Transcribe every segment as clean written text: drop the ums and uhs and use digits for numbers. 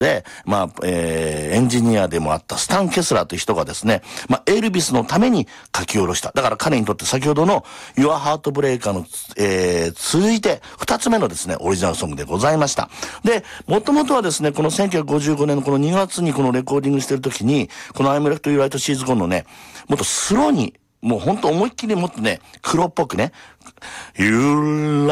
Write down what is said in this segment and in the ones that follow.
で、エンジニアでもあったスタン・ケスラーという人がですね、エルビスのために書き下ろした。だから彼にとって先ほどの Your Heartbreaker の、続いて二つ目のですね、オリジナルソングでございました。で、もともとはですね、この1955年のこの2月にこのレコーディングしてる時に、この I'm Left You Right She's Gone のね、もっとスローに、もうほんと思いっきりもっとね、黒っぽくね、You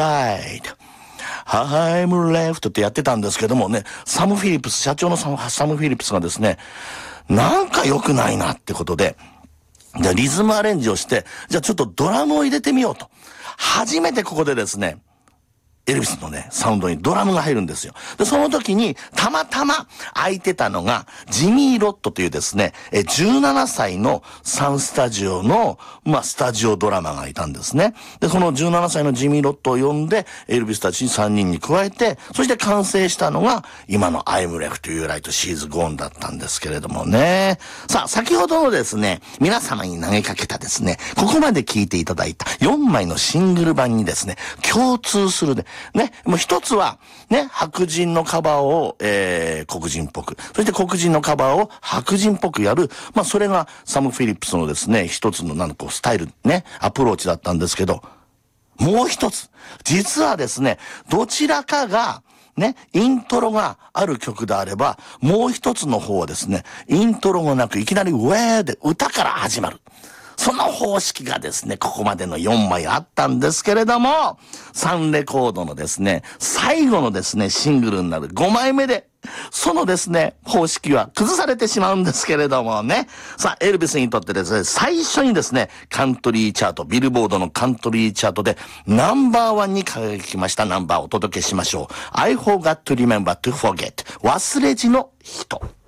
lied.I'm left ってやってたんですけどもね、サム・フィリップス、社長のサム・フィリップスがですね、なんか良くないなってことで、じゃあリズムアレンジをして、じゃあちょっとドラムを入れてみようと。初めてここでですね、エルビスのね、サウンドにドラムが入るんですよ。で、その時に、たまたま空いてたのが、ジミー・ロットというですね、17歳のサンスタジオの、スタジオドラマがいたんですね。で、その17歳のジミー・ロットを呼んで、エルビスたち3人に加えて、そして完成したのが、今の I'm Left You Right She's Gone だったんですけれどもね。さあ、先ほどのですね、皆様に投げかけたですね、ここまで聴いていただいた4枚のシングル版にですね、共通するね、もう一つは、ね、白人のカバーを、黒人っぽく、そして黒人のカバーを白人っぽくやる、それがサム・フィリップスのですね、一つのスタイル、ね、アプローチだったんですけど、もう一つ、実はですね、どちらかが、ね、イントロがある曲であれば、もう一つの方はですね、イントロがなく、いきなりウェーで歌から始まる。その方式がですね、ここまでの4枚あったんですけれども、サンレコードのですね、最後のですね、シングルになる5枚目で、そのですね、方式は崩されてしまうんですけれどもね。さあ、エルビスにとってですね、最初にですね、カントリーチャート、ビルボードのカントリーチャートでナンバーワンに輝きましたナンバーをお届けしましょう。I forgot to remember to forget. 忘れじの人。